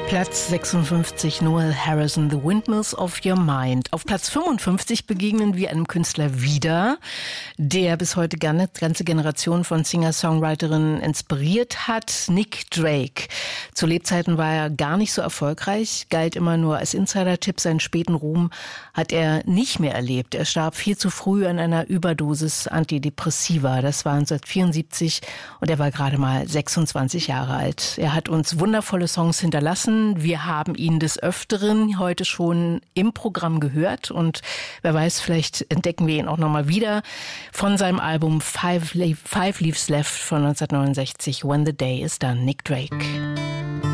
Platz 56, Noel Harrison, The Windmills of Your Mind. Auf Platz 55 begegnen wir einem Künstler wieder, der bis heute eine ganze Generation von Singer-Songwriterinnen inspiriert hat, Nick Drake. Zu Lebzeiten war er gar nicht so erfolgreich, galt immer nur als Insider-Tipp. Seinen späten Ruhm hat er nicht mehr erlebt. Er starb viel zu früh an einer Überdosis Antidepressiva. Das war 1974 und er war gerade mal 26 Jahre alt. Er hat uns wundervolle Songs hinterlassen. Wir haben ihn des Öfteren heute schon im Programm gehört und wer weiß, vielleicht entdecken wir ihn auch nochmal wieder von seinem Album Five Leaves Left von 1969, When the Day is Done, Nick Drake.